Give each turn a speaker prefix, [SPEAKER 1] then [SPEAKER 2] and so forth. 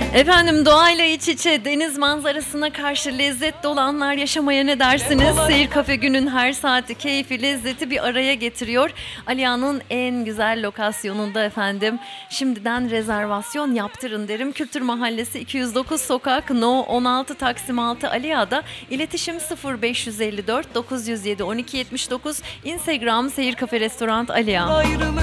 [SPEAKER 1] Efendim doğayla iç içe, deniz manzarasına karşı lezzet dolu anlar yaşamaya ne dersiniz? Seyir Kafe günün her saati, keyfi, lezzeti bir araya getiriyor. Aliağa'nın en güzel lokasyonunda efendim. Şimdiden rezervasyon yaptırın derim. Kültür Mahallesi 209 Sokak No 16 Taksim 6 Aliağa'da. İletişim 0554 907 1279. Instagram Seyir Kafe Restoran Aliağa.